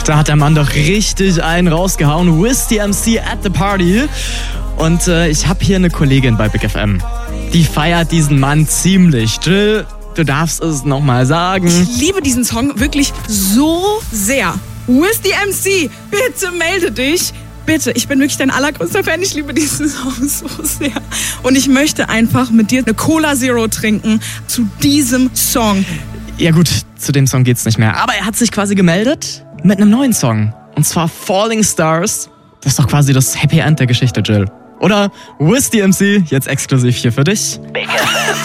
Da hat der Mann doch richtig einen rausgehauen. Wiz the MC at the Party. Und ich habe hier eine Kollegin bei Big FM. Die feiert diesen Mann ziemlich. Jill, du darfst es nochmal sagen. Ich liebe diesen Song wirklich so sehr. Wiz the MC, bitte melde dich. Bitte, ich bin wirklich dein allergrößter Fan. Ich liebe diesen Song so sehr. Und ich möchte einfach mit dir eine Cola Zero trinken zu diesem Song. Ja gut, zu dem Song geht's nicht mehr. Aber er hat sich quasi gemeldet mit einem neuen Song. Und zwar Falling Stars. Das ist doch quasi das Happy End der Geschichte, Jill. Oder Wiz the MC, jetzt exklusiv hier für dich. Big FM.